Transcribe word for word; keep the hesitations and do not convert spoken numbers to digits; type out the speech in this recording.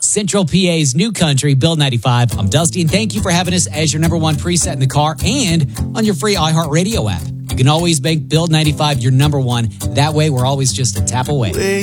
Central P A's new country, Build ninety-five. I'm Dusty, and thank you for having us as your number one preset in the car and on your free iHeartRadio app. You can always make Build ninety-five your number one. That way, we're always just a tap away.